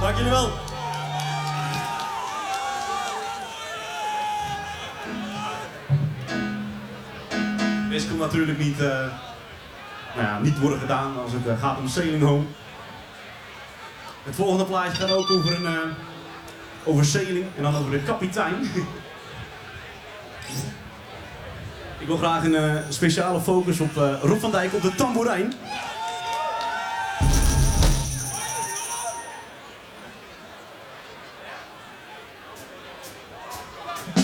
Dank jullie wel. Deze kan natuurlijk niet worden gedaan als het gaat om Sailing Home. Het volgende plaatje gaat ook over sailing en dan over de kapitein. Ik wil graag een speciale focus op Rob van Dijk op de tamboerijn.